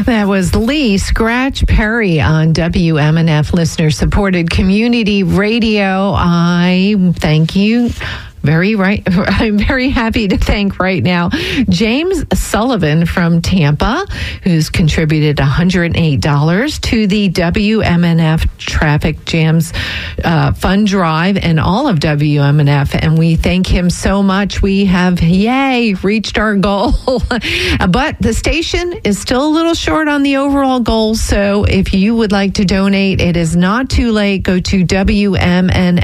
That was Lee Scratch Perry on WMNF listener-supported community radio. I thank you. I'm very happy to thank right now James Sullivan from Tampa, who's contributed $108 to the WMNF Traffic Jams Fund Drive and all of WMNF, and we thank him so much. We have, reached our goal, but the station is still a little short on the overall goal, so if you would like to donate, it is not too late. Go to WMNF